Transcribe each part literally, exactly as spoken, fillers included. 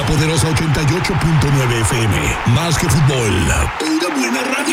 Poderosa ochenta y ocho punto nueve F M. Más que fútbol, pura buena radio.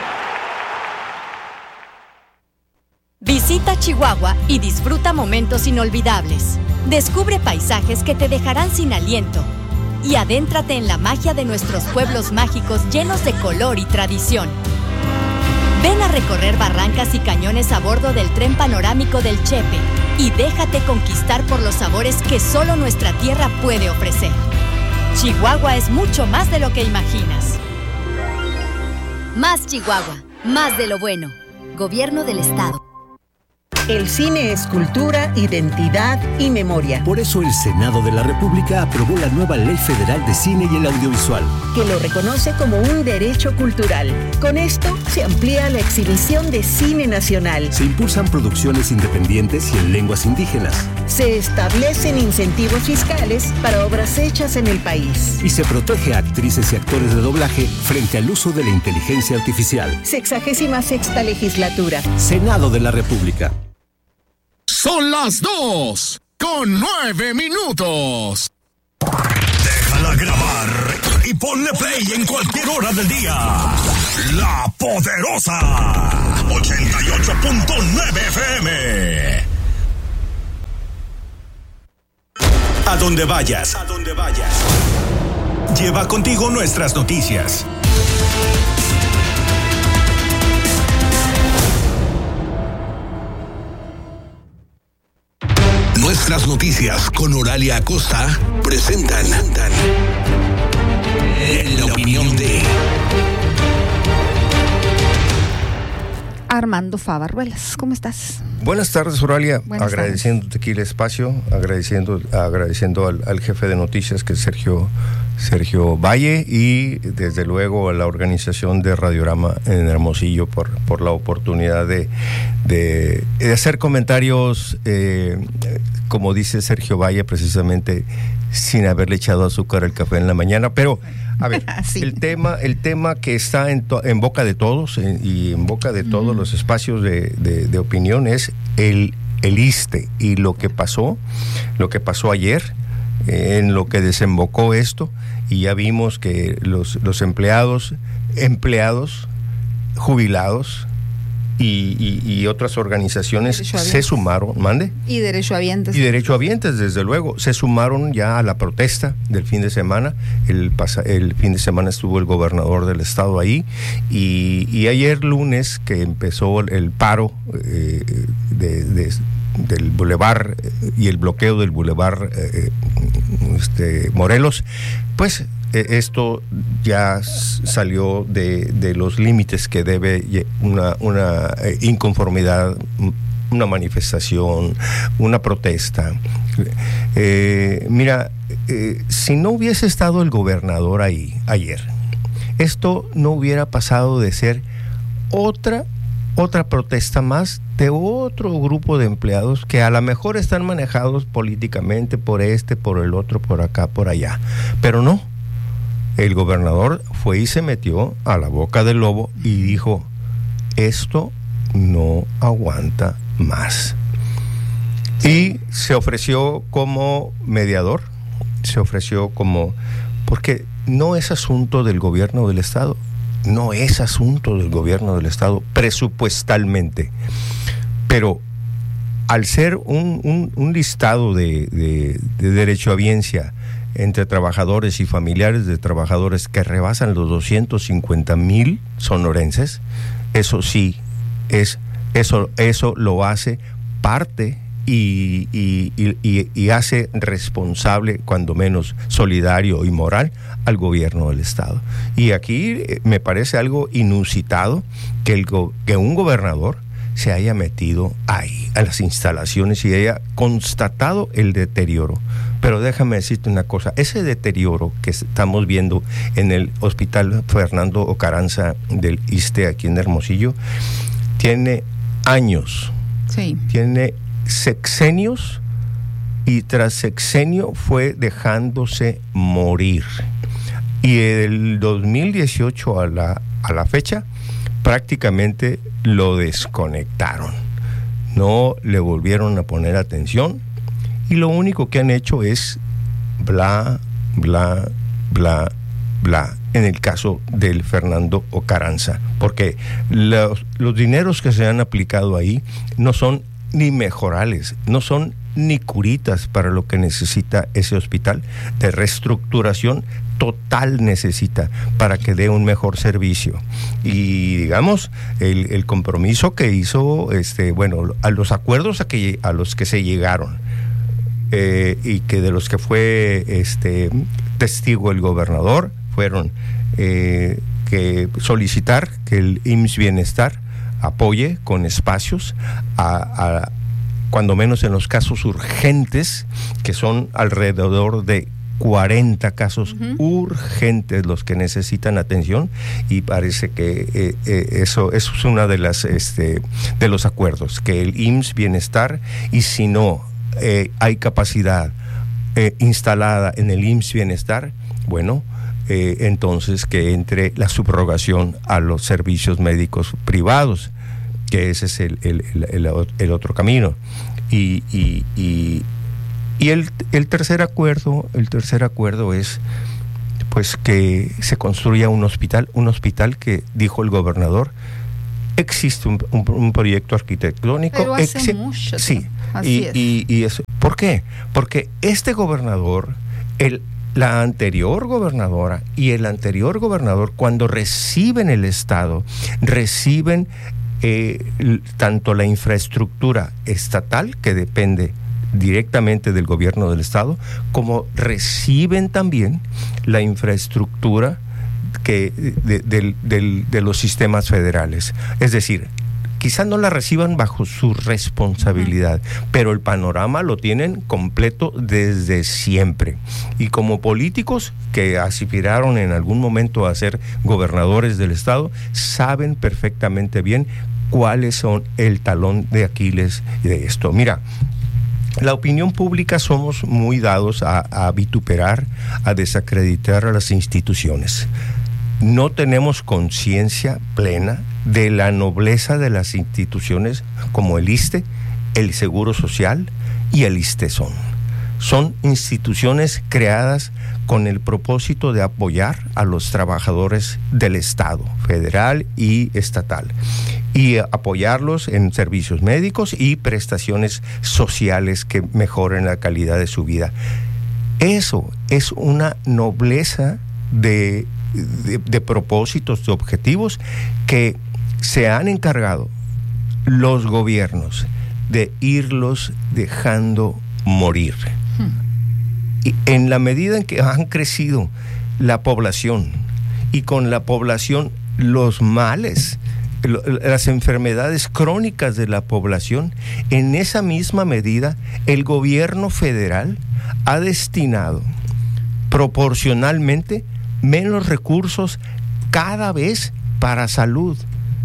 Visita Chihuahua y disfruta momentos inolvidables. Descubre paisajes que te dejarán sin aliento. Y adéntrate en la magia de nuestros pueblos mágicos llenos de color y tradición. Ven a recorrer barrancas y cañones a bordo del tren panorámico del Chepe y déjate conquistar por los sabores que solo nuestra tierra puede ofrecer. Chihuahua es mucho más de lo que imaginas. Más Chihuahua, más de lo bueno. Gobierno del Estado. El cine es cultura, identidad y memoria. Por eso el Senado de la República aprobó la nueva Ley Federal de Cine y el Audiovisual, que lo reconoce como un derecho cultural. Con esto se amplía la exhibición de cine nacional. Se impulsan producciones independientes y en lenguas indígenas. Se establecen incentivos fiscales para obras hechas en el país. Y se protege a actrices y actores de doblaje frente al uso de la inteligencia artificial. Sexagésima sexta legislatura. Senado de la República. Son las dos con nueve minutos. Déjala grabar y ponle play en cualquier hora del día. La Poderosa ochenta y ocho punto nueve F M. A donde vayas, a donde vayas. Lleva contigo nuestras noticias. Nuestras noticias con Oralia Acosta presentan la opinión de Armando Favarruelas. ¿Cómo estás? Buenas tardes, Oralia. Buenas agradeciéndote tardes. Aquí el espacio, agradeciendo, agradeciendo al, al jefe de noticias, que es Sergio, Sergio Valle, y desde luego a la organización de Radiorama en Hermosillo por, por la oportunidad de, de, de hacer comentarios, eh, como dice Sergio Valle, precisamente sin haberle echado azúcar al café en la mañana. Pero, a ver, sí. el tema el tema que está en, to, en boca de todos en, y en boca de todos mm. los espacios de, de, de opinión es el, el ISSSTE y lo que pasó, lo que pasó ayer, eh, en lo que desembocó esto, y ya vimos que los, los empleados, empleados, jubilados, Y, y, y otras organizaciones se sumaron, mande. Y derechohabientes. Y derechohabientes, desde luego, se sumaron ya a la protesta del fin de semana. El, pasa, el fin de semana estuvo el gobernador del estado ahí, y, y ayer lunes, que empezó el, el paro eh, de, de, del bulevar y el bloqueo del bulevar eh, este, Morelos, pues esto ya salió de, de los límites que debe una, una inconformidad, una manifestación, una protesta. Eh, mira, eh, si no hubiese estado el gobernador ahí ayer, esto no hubiera pasado de ser otra, otra protesta más de otro grupo de empleados que a lo mejor están manejados políticamente por este, por el otro, por acá, por allá. Pero no. El gobernador fue y se metió a la boca del lobo y dijo: esto no aguanta más. Y se ofreció como mediador, se ofreció como... porque no es asunto del gobierno del estado, no es asunto del gobierno del estado presupuestalmente, pero al ser un, un, un listado de, de, de derechohabiencia entre trabajadores y familiares de trabajadores que rebasan los doscientos cincuenta mil sonorenses, eso sí, es, eso, eso lo hace parte y, y, y, y hace responsable, cuando menos solidario y moral, al gobierno del estado. Y aquí me parece algo inusitado que, el, que un gobernador se haya metido ahí, a las instalaciones, y haya constatado el deterioro. Pero déjame decirte una cosa, ese deterioro que estamos viendo en el Hospital Fernando Ocaranza del ISSSTE aquí en Hermosillo, tiene años, sí. tiene sexenios, y tras sexenio fue dejándose morir. Y del dos mil dieciocho a la, a la fecha, prácticamente lo desconectaron, no le volvieron a poner atención, y lo único que han hecho es bla, bla, bla, bla, en el caso del Fernando Ocaranza, porque los, los dineros que se han aplicado ahí no son ni mejorales, no son ni curitas para lo que necesita ese hospital. De reestructuración total necesita para que dé un mejor servicio. Y digamos, el, el compromiso que hizo, este, bueno, a los acuerdos a, que, a los que se llegaron, eh, y que de los que fue este, testigo el gobernador, fueron eh, que solicitar que el I M S S Bienestar apoye con espacios a, a cuando menos en los casos urgentes, que son alrededor de cuarenta casos uh-huh. urgentes los que necesitan atención, y parece que eh, eh, eso, eso es una de las este, de los acuerdos, que el I M S S Bienestar, y si no eh, hay capacidad eh, instalada en el I M S S Bienestar, bueno, Eh, entonces que entre la subrogación a los servicios médicos privados, que ese es el, el, el, el, el otro camino. Y, y, y, y el, el tercer acuerdo, el tercer acuerdo es pues que se construya un hospital, un hospital que, dijo el gobernador, existe un, un, un proyecto arquitectónico. Pero hace exi- mucho. Sí. Así Y, es. y, y eso, ¿por qué? Porque este gobernador, el la anterior gobernadora y el anterior gobernador, cuando reciben el Estado, reciben eh, tanto la infraestructura estatal, que depende directamente del gobierno del Estado, como reciben también la infraestructura que de, de, de, de los sistemas federales. Es decir, quizás no la reciban bajo su responsabilidad, pero el panorama lo tienen completo desde siempre. Y como políticos que aspiraron en algún momento a ser gobernadores del Estado, saben perfectamente bien cuáles son el talón de Aquiles de esto. Mira, la opinión pública somos muy dados a, a vituperar, a desacreditar a las instituciones. No tenemos conciencia plena de la nobleza de las instituciones como el ISSSTE, el Seguro Social y el ISSSTESON. Son instituciones creadas con el propósito de apoyar a los trabajadores del Estado, federal y estatal, y apoyarlos en servicios médicos y prestaciones sociales que mejoren la calidad de su vida. Eso es una nobleza de De, de propósitos, de objetivos que se han encargado los gobiernos de irlos dejando morir. Hmm. Y en la medida en que han crecido la población, y con la población los males, lo, las enfermedades crónicas de la población, en esa misma medida el gobierno federal ha destinado proporcionalmente menos recursos cada vez para salud.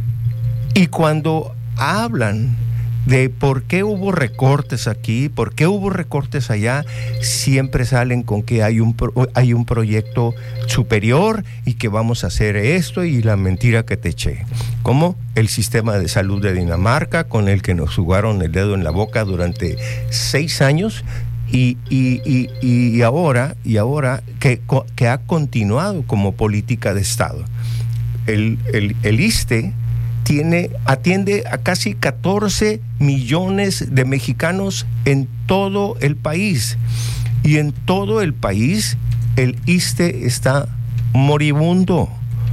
Y cuando hablan de por qué hubo recortes aquí, por qué hubo recortes allá, siempre salen con que hay un, pro, hay un proyecto superior y que vamos a hacer esto, y la mentira que te eché. Como el sistema de salud de Dinamarca, con el que nos jugaron el dedo en la boca durante seis años, Y, y, y, y ahora, y ahora que, que ha continuado como política de Estado. El, el, el ISSSTE tiene, atiende a casi catorce millones de mexicanos en todo el país. Y en todo el país el ISSSTE está moribundo.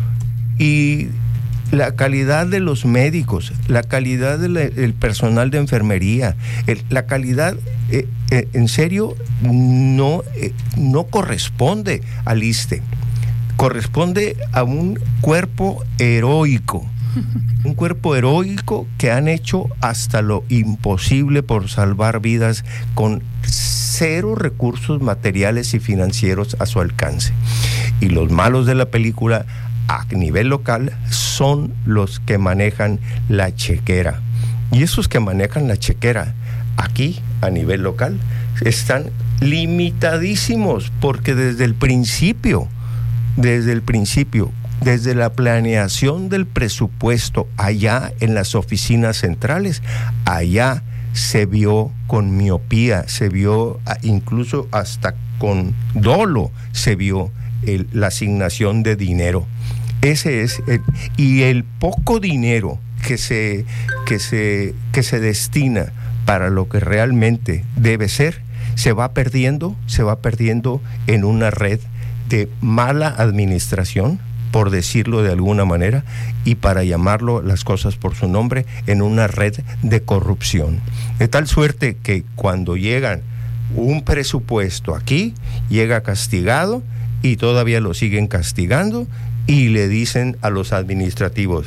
Y la calidad de los médicos, la calidad del de personal de enfermería, el, la calidad, eh, eh, en serio, no, eh, no corresponde al ISSSTE. Corresponde a un cuerpo heroico. Un cuerpo heroico que han hecho hasta lo imposible por salvar vidas con cero recursos materiales y financieros a su alcance. Y los malos de la película a nivel local son los que manejan la chequera. Y esos que manejan la chequera aquí a nivel local están limitadísimos, porque desde el principio, desde el principio, desde la planeación del presupuesto allá en las oficinas centrales, allá se vio con miopía, se vio incluso hasta con dolo, se vio el, la asignación de dinero. Ese es el, y el poco dinero que se, que se, que se destina para lo que realmente debe ser, se va perdiendo, se va perdiendo en una red de mala administración, por decirlo de alguna manera, y para llamarlo las cosas por su nombre, en una red de corrupción. De tal suerte que cuando llegan un presupuesto aquí, llega castigado y todavía lo siguen castigando y le dicen a los administrativos,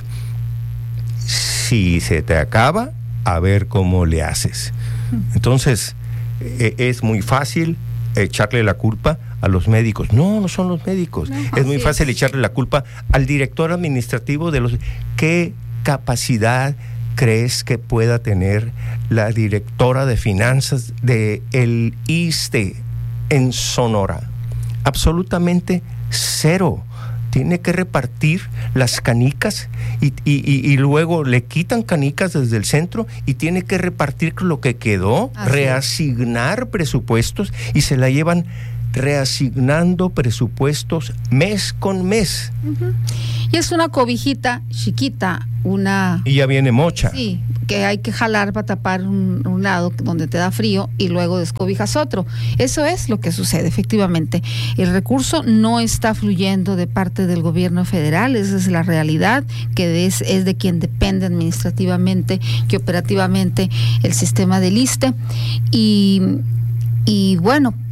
si se te acaba, a ver cómo le haces. Entonces, eh, es muy fácil echarle la culpa a los médicos. No, no son los médicos. No, es muy fácil es. echarle la culpa al director administrativo de los... ¿Qué capacidad crees que pueda tener la directora de finanzas de el ISSSTE en Sonora? Absolutamente cero. Tiene que repartir las canicas y, y, y, y luego le quitan canicas desde el centro y tiene que repartir lo que quedó, Así reasignar es. presupuestos, y se la llevan reasignando presupuestos mes con mes. Uh-huh. Y es una cobijita chiquita, una... Y ya viene mocha. Sí, que hay que jalar para tapar un, un lado donde te da frío y luego descobijas otro. Eso es lo que sucede, efectivamente. El recurso no está fluyendo de parte del gobierno federal, esa es la realidad, que es, es de quien depende administrativamente y operativamente el sistema del ISSSTE. Y, y bueno,